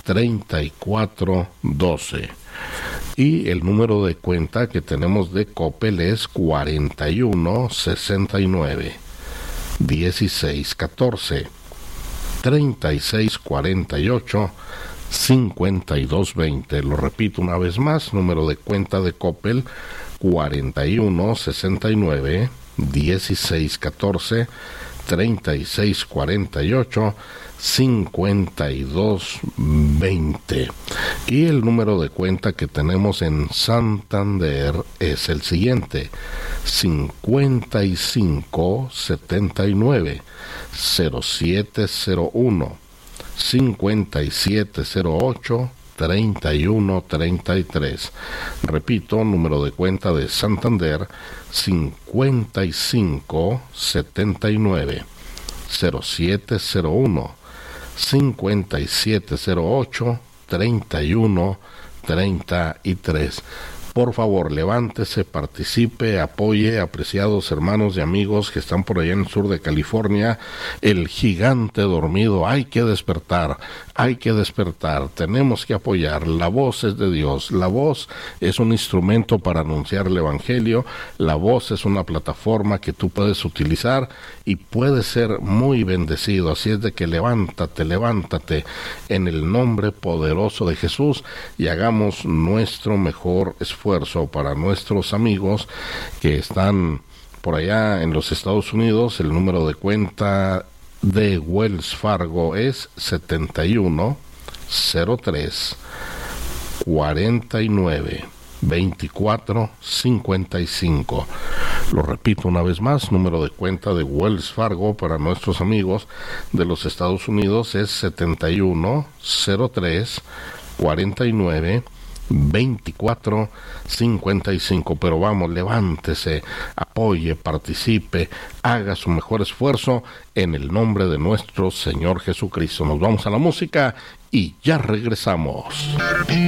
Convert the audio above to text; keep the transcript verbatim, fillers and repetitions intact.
treinta y cuatro doce. Y el número de cuenta que tenemos de Coppel es cuarenta y uno sesenta y nueve dieciséis catorce, treinta y seis cuarenta y ocho cincuenta y dos veinte. Lo repito una vez más, número de cuenta de Coppel cuarenta y uno sesenta y nueve dieciséis catorce, treinta y seis cuarenta y ocho cincuenta y dos veinte. Y el número de cuenta que tenemos en Santander es el siguiente: cincuenta y cinco setenta y nueve cero siete cero uno, cincuenta y siete cero ocho treinta y uno treinta y tres. Repito, número de cuenta de Santander: cincuenta y cinco setenta y nueve cero siete cero uno, cincuenta y siete cero ocho treinta y uno treinta y tres. Por favor, levántese, participe, apoye, apreciados hermanos y amigos que están por allá en el sur de California. El gigante dormido, hay que despertar, hay que despertar, tenemos que apoyar. La voz es de Dios, la voz es un instrumento para anunciar el Evangelio, la voz es una plataforma que tú puedes utilizar y puedes ser muy bendecido. Así es de que levántate, levántate en el nombre poderoso de Jesús y hagamos nuestro mejor esfuerzo para nuestros amigos que están por allá en los Estados Unidos. El número de cuenta de Wells Fargo es setenta y uno cero tres cuarenta y nueve veinticuatro cincuenta y cinco. Lo repito una vez más, número de cuenta de Wells Fargo para nuestros amigos de los Estados Unidos es setenta y uno cero tres cuarenta y nueve veinticuatro cincuenta y cinco. Pero vamos, levántese, apoye, participe, haga su mejor esfuerzo en el nombre de nuestro Señor Jesucristo. Nos vamos a la música y ya regresamos.